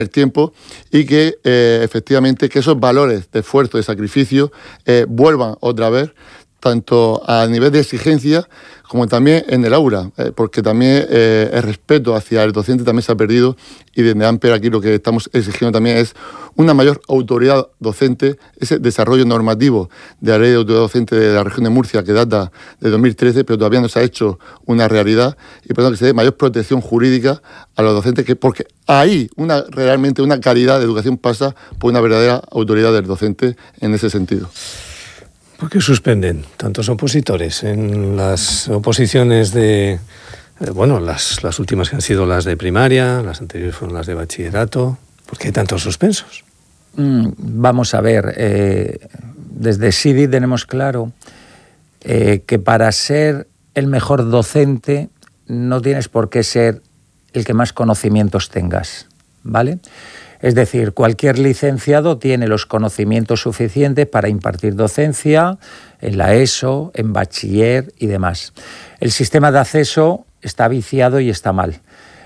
el tiempo y que efectivamente que esos valores de esfuerzo, de sacrificio, vuelvan otra vez, tanto a nivel de exigencia como también en el aula, porque también el respeto hacia el docente también se ha perdido, y desde AMPE aquí lo que estamos exigiendo también es una mayor autoridad docente, ese desarrollo normativo de la ley de autoridad docente de la región de Murcia, que data de 2013, pero todavía no se ha hecho una realidad, y por lo tanto que se dé mayor protección jurídica a los docentes, porque ahí realmente una calidad de educación pasa por una verdadera autoridad del docente en ese sentido. ¿Por qué suspenden tantos opositores en las oposiciones de... las últimas que han sido las de primaria, las anteriores fueron las de bachillerato? ¿Por qué hay tantos suspensos? Vamos a ver, desde SIDI tenemos claro que para ser el mejor docente no tienes por qué ser el que más conocimientos tengas, ¿vale? Es decir, cualquier licenciado tiene los conocimientos suficientes para impartir docencia en la ESO, en bachiller y demás. El sistema de acceso está viciado y está mal.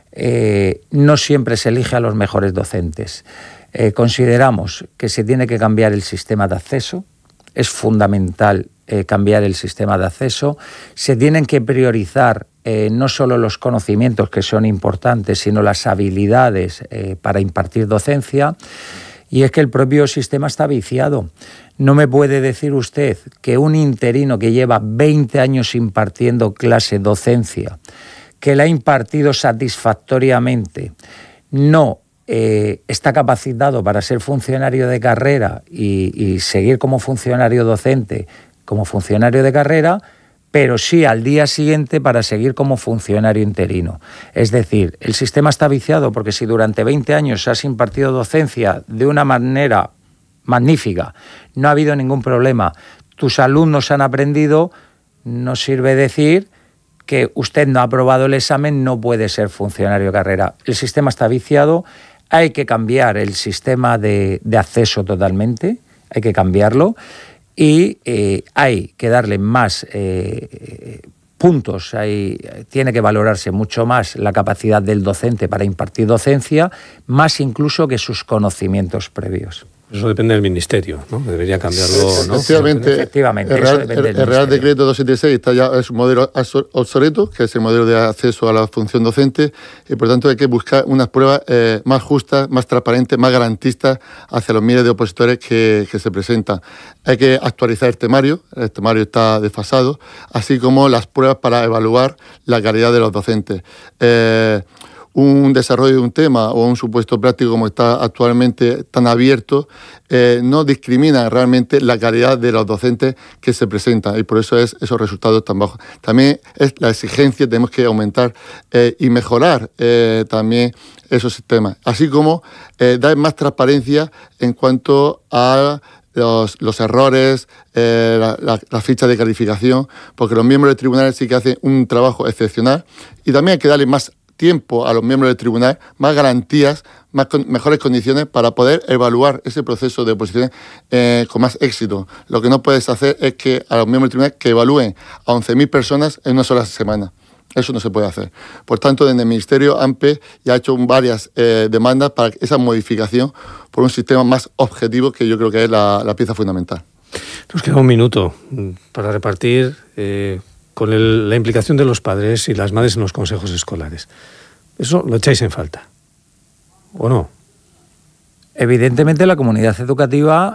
No siempre se elige a los mejores docentes. Consideramos que se tiene que cambiar el sistema de acceso. Es fundamental cambiar el sistema de acceso. Se tienen que priorizar no solo los conocimientos, que son importantes, sino las habilidades para impartir docencia. Y es que el propio sistema está viciado. No me puede decir usted que un interino que lleva 20 años impartiendo clase, docencia, que la ha impartido satisfactoriamente, no está capacitado para ser funcionario de carrera y seguir como funcionario docente, como funcionario de carrera, pero sí al día siguiente para seguir como funcionario interino. Es decir, el sistema está viciado porque si durante 20 años has impartido docencia de una manera magnífica, no ha habido ningún problema, tus alumnos han aprendido, no sirve decir que usted no ha aprobado el examen, no puede ser funcionario de carrera. El sistema está viciado, hay que cambiar el sistema de acceso totalmente, hay que cambiarlo. Y hay que darle más puntos, tiene que valorarse mucho más la capacidad del docente para impartir docencia, más incluso que sus conocimientos previos. Eso depende del Ministerio, ¿no? Debería cambiarlo, ¿no? Efectivamente. El Real Decreto 276 está ya, es un modelo obsoleto, que es el modelo de acceso a la función docente, y por tanto hay que buscar unas pruebas más justas, más transparentes, más garantistas hacia los miles de opositores que se presentan. Hay que actualizar el temario está desfasado, así como las pruebas para evaluar la calidad de los docentes. Un desarrollo de un tema o un supuesto práctico como está actualmente tan abierto no discrimina realmente la calidad de los docentes que se presentan, y por eso es esos resultados tan bajos. También es la exigencia, tenemos que aumentar y mejorar también esos sistemas, así como dar más transparencia en cuanto a los errores, la ficha de calificación, porque los miembros del tribunal sí que hacen un trabajo excepcional, y también hay que darle más tiempo a los miembros del tribunal, más garantías, mejores condiciones para poder evaluar ese proceso de oposiciones con más éxito. Lo que no puedes hacer es que a los miembros del tribunal que evalúen a 11.000 personas en una sola semana. Eso no se puede hacer. Por tanto, desde el Ministerio, AMPE ya ha hecho varias demandas para esa modificación por un sistema más objetivo, que yo creo que es la pieza fundamental. Nos queda un minuto para repartir con la implicación de los padres y las madres en los consejos escolares. ¿Eso lo echáis en falta o no? Evidentemente la comunidad educativa,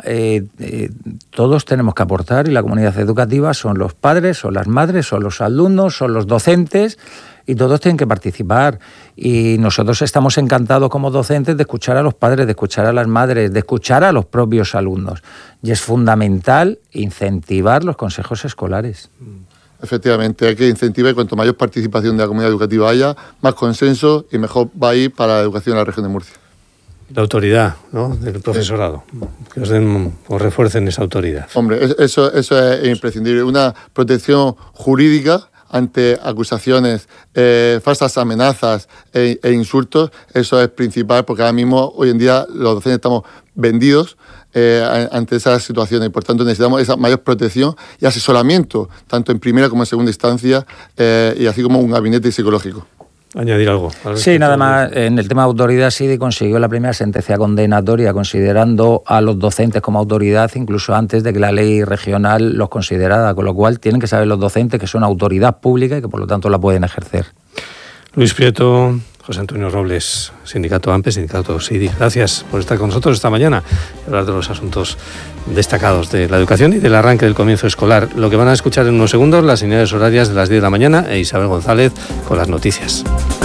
todos tenemos que aportar, y la comunidad educativa son los padres, son las madres, son los alumnos, son los docentes, y todos tienen que participar. Y nosotros estamos encantados como docentes de escuchar a los padres, de escuchar a las madres, de escuchar a los propios alumnos. Y es fundamental incentivar los consejos escolares. Efectivamente, hay que incentivar, y cuanto mayor participación de la comunidad educativa haya, más consenso y mejor va a ir para la educación en la región de Murcia. La autoridad, ¿no?, del profesorado, que os den o refuercen esa autoridad. Hombre, eso es imprescindible. Una protección jurídica ante acusaciones, falsas amenazas e insultos, eso es principal, porque ahora mismo, hoy en día, los docentes estamos vendidos ante esas situaciones, y por tanto necesitamos esa mayor protección y asesoramiento, tanto en primera como en segunda instancia, y así como un gabinete psicológico. añadir algo. Sí, nada más. En el tema de autoridad, SIDI consiguió la primera sentencia condenatoria considerando a los docentes como autoridad, incluso antes de que la ley regional los considerara, con lo cual tienen que saber los docentes que son autoridad pública y que por lo tanto la pueden ejercer. Luis Prieto, José Antonio Robles, Sindicato AMPE, Sindicato SIDI, gracias por estar con nosotros esta mañana y hablar de los asuntos destacados de la educación y del arranque del comienzo escolar. Lo que van a escuchar en unos segundos, las señales horarias de las 10 de la mañana e Isabel González con las noticias.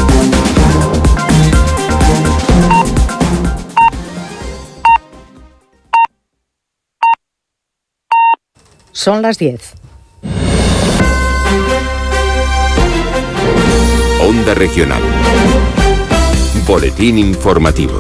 Son las 10. Onda Regional. Boletín informativo.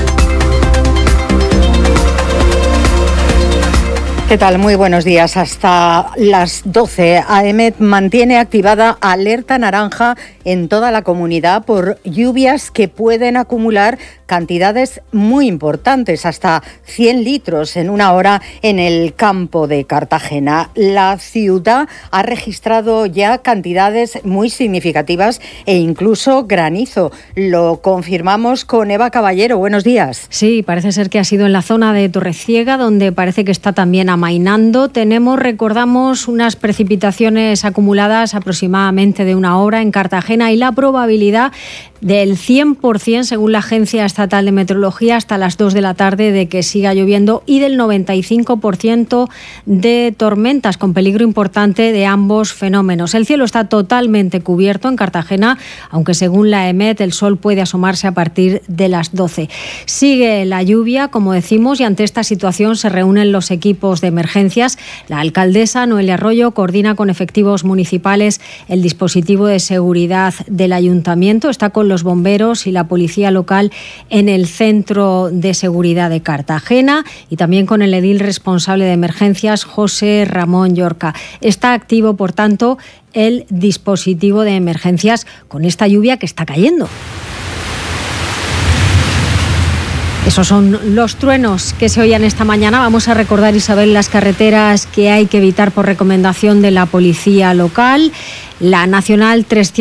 ¿Qué tal? Muy buenos días. Hasta las 12, AEMET mantiene activada alerta naranja en toda la comunidad por lluvias que pueden acumular cantidades muy importantes, hasta 100 litros en una hora en el campo de Cartagena. La ciudad ha registrado ya cantidades muy significativas e incluso granizo. Lo confirmamos con Eva Caballero. Buenos días. Sí, parece ser que ha sido en la zona de Torreciega, donde parece que está también amainando. Recordamos, unas precipitaciones acumuladas aproximadamente de una hora en Cartagena y la probabilidad del 100%, según la Agencia Estatal de Meteorología, hasta las 2 de la tarde de que siga lloviendo, y del 95% de tormentas con peligro importante de ambos fenómenos. El cielo está totalmente cubierto en Cartagena, aunque según la EMET el sol puede asomarse a partir de las 12. Sigue la lluvia, como decimos, y ante esta situación se reúnen los equipos de emergencias. La alcaldesa Noelia Arroyo coordina con efectivos municipales el dispositivo de seguridad del ayuntamiento. Está con los bomberos y la policía local en el Centro de Seguridad de Cartagena y también con el edil responsable de emergencias, José Ramón Llorca. Está activo, por tanto, el dispositivo de emergencias con esta lluvia que está cayendo. Esos son los truenos que se oían esta mañana. Vamos a recordar, Isabel, las carreteras que hay que evitar por recomendación de la policía local. La Nacional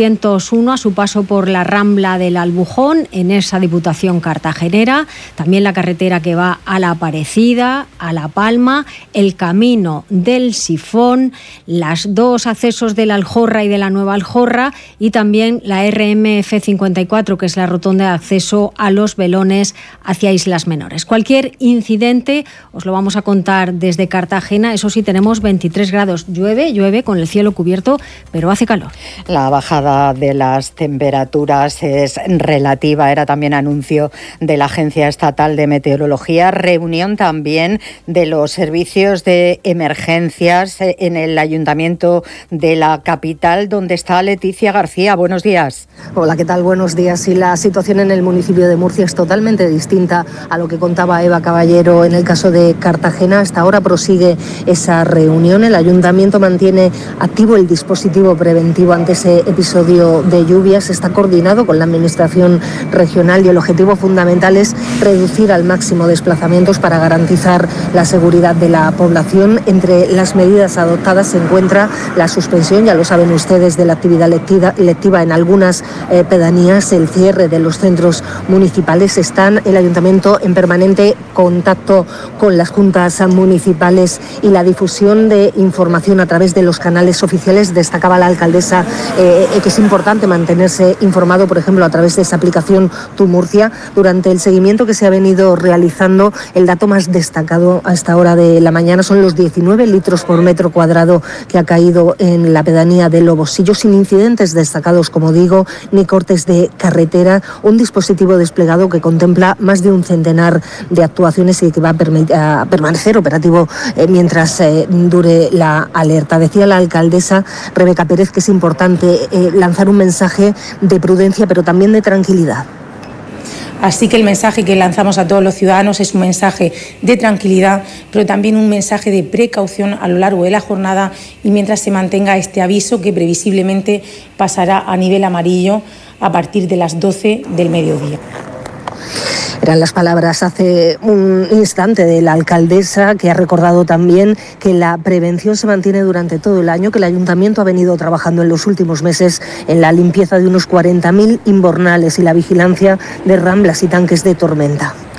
301 a su paso por la Rambla del Albujón, en esa Diputación cartagenera. También la carretera que va a La Aparecida, a La Palma, el camino del Sifón, las dos accesos de la Aljorra y de la Nueva Aljorra, y también la RMF 54, que es la rotonda de acceso a Los Velones hacia Islas Menores. Cualquier incidente os lo vamos a contar desde Cartagena. Eso sí, tenemos 23 grados. Llueve con el cielo cubierto, pero hace calor. La bajada de las temperaturas es relativa, era también anuncio de la Agencia Estatal de Meteorología, reunión también de los servicios de emergencias en el Ayuntamiento de la capital, donde está Leticia García. Buenos días. Hola, ¿qué tal? Buenos días. Y la situación en el municipio de Murcia es totalmente distinta a lo que contaba Eva Caballero en el caso de Cartagena. Hasta ahora prosigue esa reunión. El Ayuntamiento mantiene activo el dispositivo preventivo ante ese episodio de lluvias. Está coordinado con la Administración regional y el objetivo fundamental es reducir al máximo desplazamientos para garantizar la seguridad de la población. Entre las medidas adoptadas se encuentra la suspensión, ya lo saben ustedes, de la actividad lectiva en algunas pedanías, el cierre de los centros municipales. Están el Ayuntamiento en permanente contacto con las juntas municipales y la difusión de información a través de los canales oficiales. Destacaba la alcaldesa que es importante mantenerse informado, por ejemplo, a través de esa aplicación Tu Murcia. Durante el seguimiento que se ha venido realizando, el dato más destacado a esta hora de la mañana son los 19 litros por metro cuadrado que ha caído en la pedanía de Lobosillo, sin incidentes destacados, como digo, ni cortes de carretera. Un dispositivo desplegado que contempla más de un centenar de actuaciones y que va a permanecer operativo mientras dure la alerta. Decía la alcaldesa Rebeca Pérez que es importante lanzar un mensaje de prudencia, pero también de tranquilidad. Así que el mensaje que lanzamos a todos los ciudadanos es un mensaje de tranquilidad, pero también un mensaje de precaución a lo largo de la jornada y mientras se mantenga este aviso que previsiblemente pasará a nivel amarillo a partir de las 12 del mediodía. Eran las palabras hace un instante de la alcaldesa, que ha recordado también que la prevención se mantiene durante todo el año, que el ayuntamiento ha venido trabajando en los últimos meses en la limpieza de unos 40.000 invernales y la vigilancia de ramblas y tanques de tormenta.